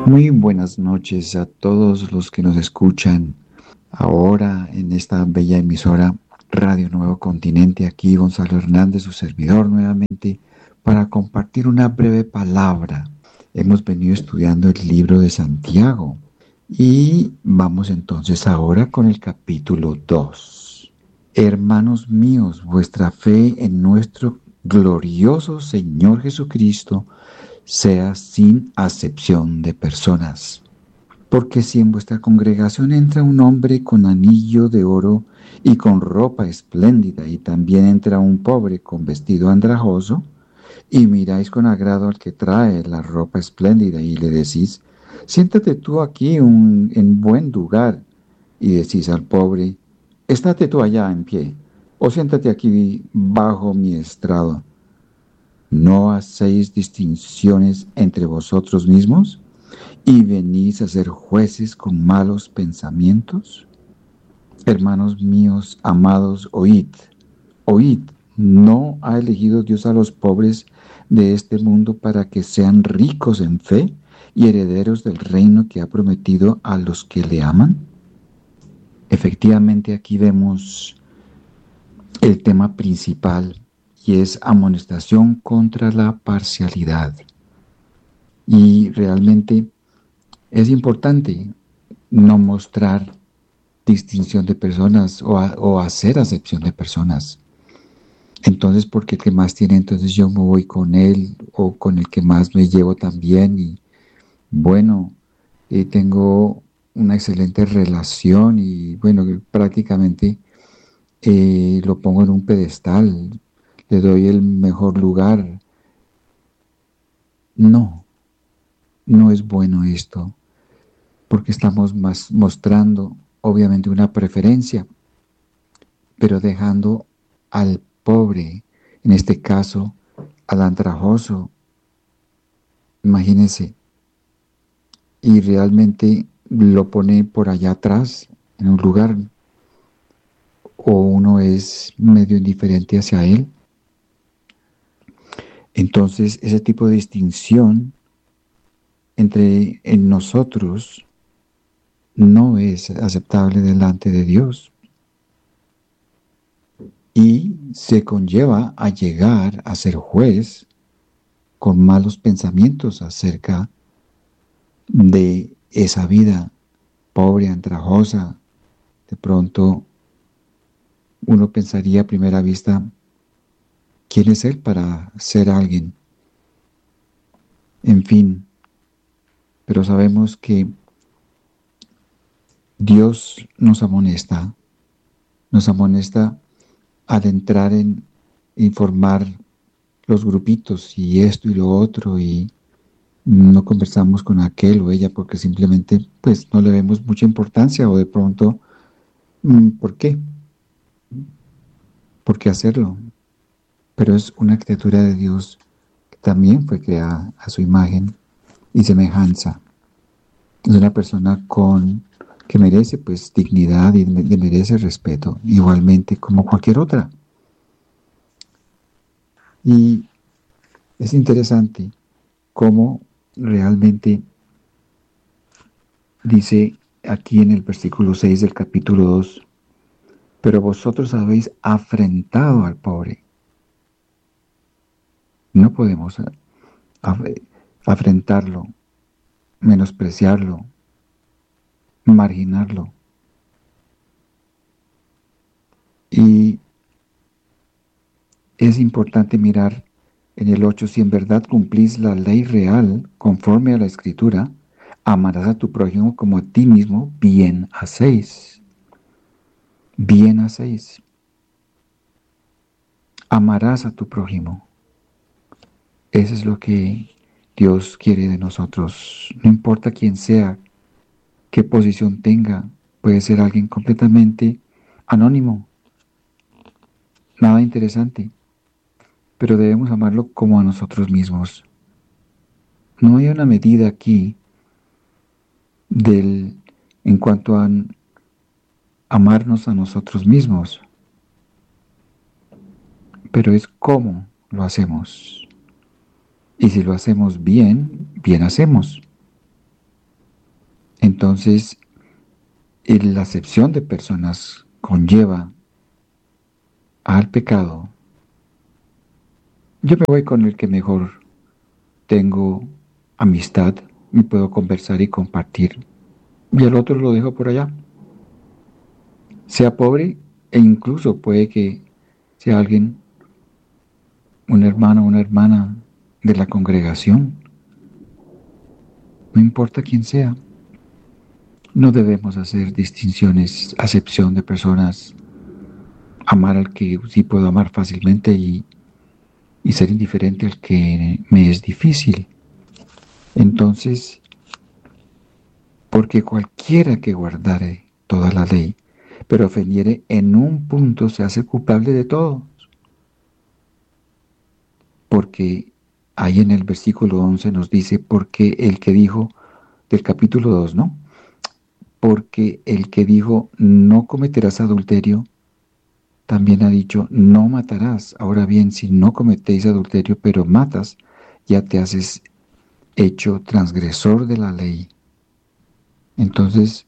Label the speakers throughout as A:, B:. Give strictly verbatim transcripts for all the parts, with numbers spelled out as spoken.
A: Muy buenas noches a todos los que nos escuchan ahora en esta bella emisora Radio Nuevo Continente. Aquí Gonzalo Hernández, su servidor, nuevamente para compartir una breve palabra. Hemos venido estudiando el libro de Santiago y vamos entonces ahora con el capítulo dos. Hermanos míos, vuestra fe en nuestro glorioso Señor Jesucristo sea sin acepción de personas. Porque si en vuestra congregación entra un hombre con anillo de oro y con ropa espléndida, y también entra un pobre con vestido andrajoso, y miráis con agrado al que trae la ropa espléndida, y le decís, siéntate tú aquí un, en buen lugar, y decís al pobre, estate tú allá en pie, o siéntate aquí bajo mi estrado, ¿no hacéis distinciones entre vosotros mismos y venís a ser jueces con malos pensamientos? Hermanos míos, amados, oíd, oíd, ¿no ha elegido Dios a los pobres de este mundo para que sean ricos en fe y herederos del reino que ha prometido a los que le aman? Efectivamente, aquí vemos el tema principal, y es amonestación contra la parcialidad. Y realmente es importante no mostrar distinción de personas o, a, o hacer acepción de personas. Entonces, porque el que más tiene, entonces yo me voy con él, o con el que más me llevo también, y bueno, eh, tengo una excelente relación y bueno, prácticamente eh, lo pongo en un pedestal, le doy el mejor lugar. No, no es bueno esto, porque estamos más mostrando obviamente una preferencia, pero dejando al pobre, en este caso al andrajoso, imagínense, y realmente lo pone por allá atrás, en un lugar, o uno es medio indiferente hacia él. Entonces, ese tipo de distinción entre en nosotros no es aceptable delante de Dios, y se conlleva a llegar a ser juez con malos pensamientos acerca de esa vida pobre, andrajosa. De pronto uno pensaría a primera vista, ¿quién es él para ser alguien? En fin, pero sabemos que Dios nos amonesta, nos amonesta al entrar en informar los grupitos y esto y lo otro, y no conversamos con aquel o ella porque simplemente pues no le vemos mucha importancia, o de pronto, ¿por qué? ¿Por qué hacerlo? Pero es una criatura de Dios que también fue creada a su imagen y semejanza. Es una persona con que merece pues dignidad y merece respeto, igualmente como cualquier otra. Y es interesante cómo realmente dice aquí en el versículo seis del capítulo dos, pero vosotros habéis afrentado al pobre. No podemos afrentarlo, menospreciarlo, marginarlo. Y es importante mirar en el ocho, si en verdad cumplís la ley real conforme a la Escritura, amarás a tu prójimo como a ti mismo, bien hacéis. Bien hacéis. Amarás a tu prójimo. Eso es lo que Dios quiere de nosotros. No importa quién sea, qué posición tenga, puede ser alguien completamente anónimo, nada interesante, pero debemos amarlo como a nosotros mismos. No hay una medida aquí del, en cuanto a amarnos a nosotros mismos, pero es cómo lo hacemos. Y si lo hacemos bien, bien hacemos. Entonces, la acepción de personas conlleva al pecado. Yo me voy con el que mejor tengo amistad y puedo conversar y compartir. Y el otro lo dejo por allá. Sea pobre e incluso puede que sea alguien, un hermano o una hermana de la congregación. No importa quién sea. No debemos hacer distinciones, acepción de personas, amar al que sí puedo amar fácilmente y, y ser indiferente al que me es difícil. Entonces, porque cualquiera que guardare toda la ley, pero ofendiere en un punto, se hace culpable de todo. Porque ahí en el versículo once nos dice, porque el que dijo, del capítulo dos, ¿no? Porque el que dijo, no cometerás adulterio, también ha dicho, no matarás. Ahora bien, si no cometéis adulterio, pero matas, ya te haces hecho transgresor de la ley. Entonces,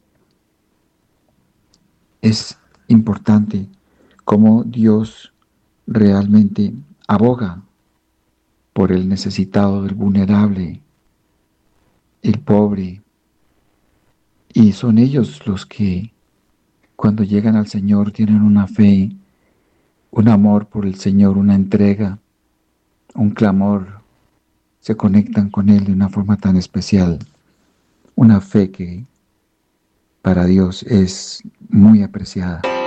A: es importante cómo Dios realmente aboga por el necesitado, el vulnerable, el pobre. Y son ellos los que, cuando llegan al Señor, tienen una fe, un amor por el Señor, una entrega, un clamor, se conectan con Él de una forma tan especial, una fe que para Dios es muy apreciada.